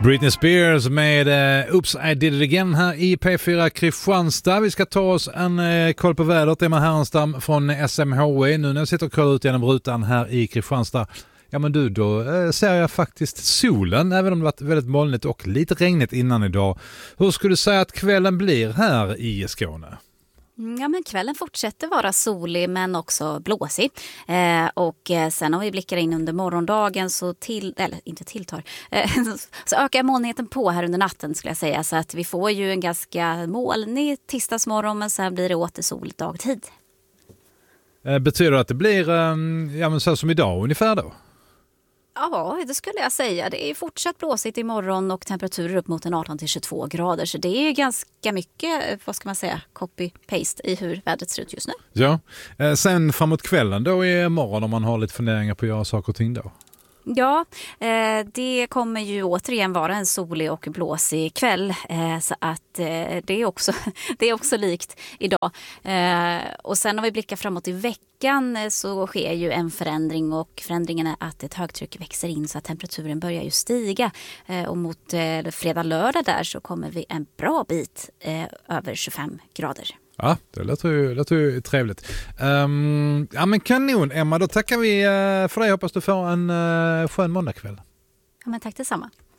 Britney Spears med Oops, I did it again här i P4 Kristianstad. Vi ska ta oss en koll på vädret. Emma Härenstam från SMHI. Nu när jag sitter och kollar ut genom rutan här i Kristianstad. Ja men du, då ser jag faktiskt solen, även om det varit väldigt molnigt och lite regnigt innan idag. Hur skulle du säga att kvällen blir här i Skåne? Ja, men kvällen fortsätter vara solig men också blåsig. Sen om vi blickar in under morgondagen så så ökar molnigheten på här under natten skulle jag säga. Så att vi får ju en ganska molnig tisdagsmorgon men sen blir det åter sol dagtid. Betyder det att det blir så som idag ungefär då? Ja, det skulle jag säga. Det är fortsatt blåsigt imorgon och temperaturer upp mot 18-22 grader. Så det är ganska mycket, copy-paste i hur vädret ser ut just nu. Ja, sen framåt kvällen då i morgon om man har lite funderingar på att göra saker och ting då? Ja, det kommer ju återigen vara en solig och blåsig kväll så att det är också likt idag. Och sen om vi blickar framåt i veckan så sker ju en förändring och förändringen är att ett högtryck växer in så att temperaturen börjar ju stiga. Och mot fredag lördag där så kommer vi en bra bit över 25 grader. Ja, det låter ju trevligt. Ja men kanon Emma, då tackar vi för dig. Hoppas du får en skön måndagkväll. Ja men tack detsamma.